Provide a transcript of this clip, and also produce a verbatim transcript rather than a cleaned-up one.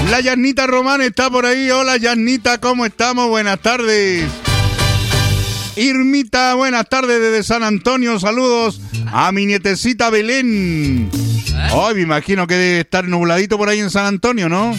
La Yasnita Román está por ahí. Hola Yasnita, ¿cómo estamos? Buenas tardes. Irmita, buenas tardes desde San Antonio. Saludos a mi nietecita Belén. Hoy me imagino que debe estar nubladito por ahí en San Antonio, ¿no?